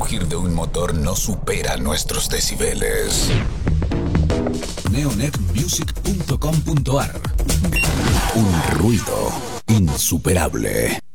rugir de un motor no supera nuestros decibeles. Neonetmusic.com.ar. Un ruido insuperable.